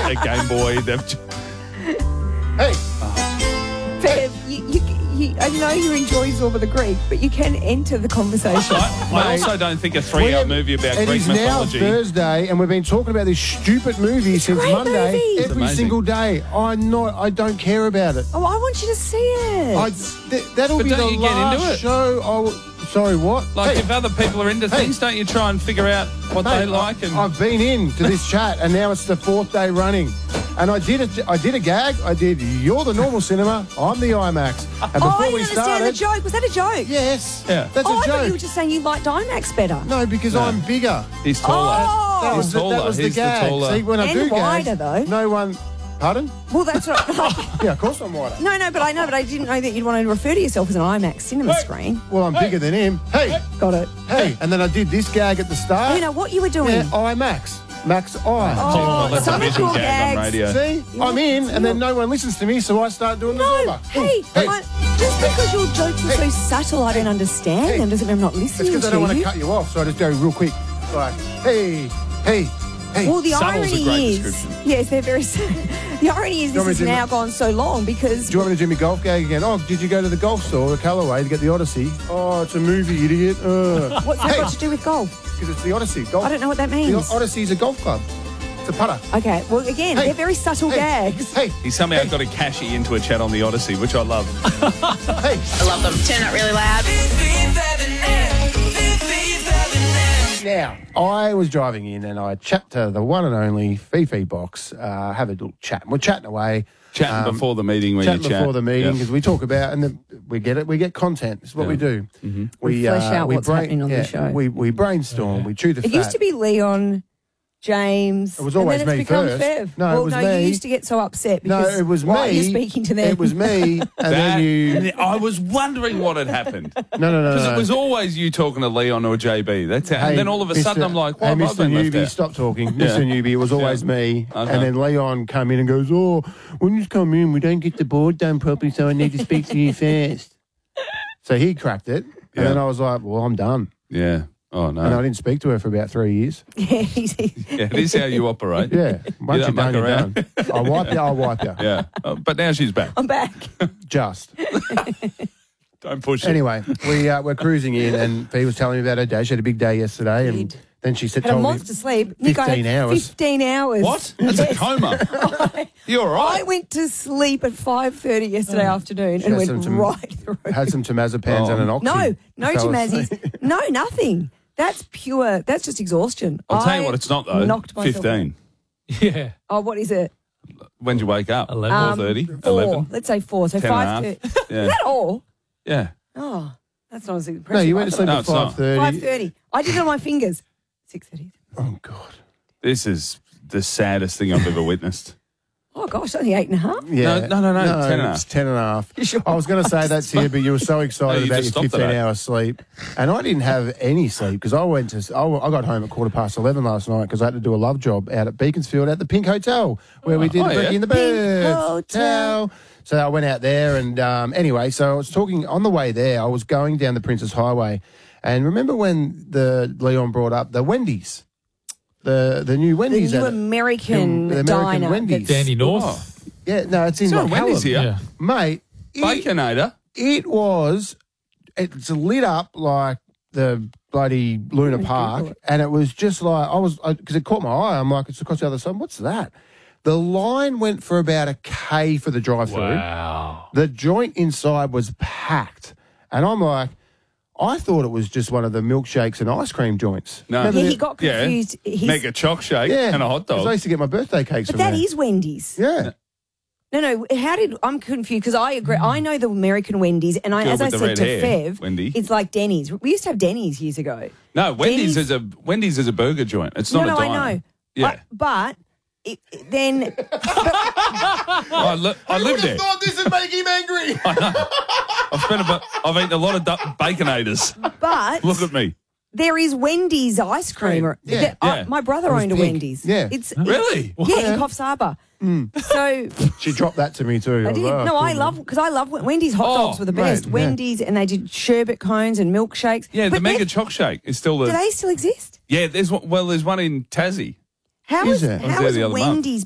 a Game Boy. Hey, Bev, I know you enjoy Zorba the Greek, but you can enter the conversation. I also don't think a 3-hour movie about it Greek is mythology. now Thursday, and we've been talking about this stupid movie since great Monday. movie. It's Every amazing. single day. I don't care about it. Oh, I want you to see it. That'll But be don't the you get into last it? show. Sorry, what? Like, Hey, if other people are into things, don't you try and figure out what hey, they like? And I've been into this chat, and now it's the 4th day running. And I did a gag. I did. You're the normal cinema. I'm the IMAX. And Oh, before I we didn't understand the started, joke. Was that a joke? yes, Yeah. that's Oh, a I thought you were joke. just saying you liked IMAX better. No, because I'm bigger. he's taller. Oh. That He's was, taller. that was the He's the gag. taller. See, when I And do wider, gags, though. no one. Pardon? Well, that's right. Yeah, of course I'm wider. No, but I didn't know that you'd want to refer to yourself as an IMAX cinema screen. Well, I'm bigger than him. Hey, Got it. and then I did this gag at the start. You know what you were doing? Yeah, IMAX. Max I. Well, that's a some of visual your gag on gags- radio. See, I'm in, and then no one listens to me, so I start doing the No, Zorba. hey, just because your jokes are so subtle, I don't understand Hey. them. Doesn't mean I'm not It's listening because I to don't want to you. cut you off, so I just go real quick. Like, hey. Well, the Subtle's a irony great is, description. yes, they're very. The irony is You want me this to has do now my- gone so long because Do you want me to do my golf gag again? Oh, did you go to the golf store at Callaway to get the Odyssey? Oh, it's a movie, idiot. what's that got to do with golf? Because it's the Odyssey. Golf. I don't know what that The means. Odyssey's a golf club. It's a putter. Okay, well, again, Hey, they're very subtle gags. Hey, He somehow got a cashy into a chat on the Odyssey, which I love. hey. I love them. Turn it really loud. Now, I was driving in and I chat to the one and only Fifi Box, have a little chat. We're chatting away. Chatting before the meeting when Chatting you chat. before the meeting Yeah. because we talk about and we get content. It's what we do. We flesh out what's happening on the show. We brainstorm. We chew the It fat. used to be Leon, James. It was always and then me it's become first. Fev. No, it well, was no, me. you used to get so upset no, because it was me. why are you speaking to them? It was me, and then you. I was wondering what had happened. No. Because it was always you talking to Leon or JB. That's how, Hey, and then all of a sudden I'm like, why hey, have I Mr. been left Newbie, out? stop talking. Yeah. Mr. Newbie, it was always me. Okay. And then Leon came in and goes, oh, when you come in, we don't get the board done properly, so I need to speak to you first. So he cracked it. And Yeah. then I was like, well, I'm done. Yeah. Oh, no. And I didn't speak to her for about 3 years. Yeah, Yeah, it is how you operate. Yeah. Once don't you're done, muck you're around. done. I'll wipe you, I'll wipe you. Yeah. But now she's back. I'm back. Just. Don't push it. Anyway, we're cruising in, and Fee was telling me about her day. She had a big day yesterday, and Did. then she said, Had a told me monster sleep. Nick, I had 15 hours. 15 hours. What? That's a Yes. coma. You all right? I went to sleep at 5:30 yesterday afternoon and had went some- right through. Had some temazepams and an oxy. No Fell Tomazzies. asleep. No, nothing. That's pure. That's just exhaustion. I'll tell you I what, it's not, though. Knocked myself 15. Yeah. Oh, what is it? When did you wake up? 11. 4:30? 4. 11? Let's say 4. So 10 and a 5:30. half. Yeah. Is that all? Yeah. Oh, that's not as impressive. No, you went to sleep No, at it's not. 5:30. 5:30. I did it on my fingers. 6:30. Oh, God. This is the saddest thing I've ever witnessed. Oh gosh, only 8.5. Yeah. No, 10 and a half. It's 10 and a half. You sure? I was going to say that to you, but you were so excited No, you about just your stopped at 15-hour sleep. And I didn't have any sleep because I got home at 11:15 last night because I had to do a love job out at Beaconsfield at the Pink Hotel where we did the yeah. Breaking the Pink Birds. Hotel. So I went out there and anyway, so I was talking on the way there. I was going down the Princess Highway. And remember when Leon brought up the Wendy's? The new The Wendy's. new at it. American The American diner. Wendy's. Dandy North. Oh. Yeah, no, it's in Is there a like Wendy's Hallam. here? Yeah. Mate, Baconator. it's lit up like the bloody Luna Park, and it was just like because it caught my eye. I'm like, it's across the other side. What's that? The line went for about a K for the drive-through. Wow. The joint inside was packed, and I'm like, I thought it was just one of the milkshakes and ice cream joints. No. Remember Yeah, the- he got confused. He's- Mega choc shake yeah, and a hot 'cause I dog. used to get my birthday cakes but from that there. is Wendy's. Yeah. No. I'm confused because I agree. I know the American Wendy's, and Girl as I with the said red to hair, Fev, Wendy. it's like Denny's. We used to have Denny's years ago. No, Wendy's Denny's- is a burger joint. It's not a diner. I know. Yeah. But then I live there. thought this would make him angry. I've eaten a lot of Baconators. but Look at me. there is Wendy's ice cream. Yeah, yeah. My brother It was owned a pink. Wendy's. Yeah. It's Really? yeah, in Coffs Harbour. So She dropped that to me too. I was did. like, oh, No, I cool. love Wendy's hot dogs Oh, were the right, best. yeah. Wendy's, and they did sherbet cones and milkshakes. Yeah, the But Mega they've- Choc Shake is still Do the. they still exist? Yeah, there's one in Tassie. How Is is it? I was how there is the other month. Wendy's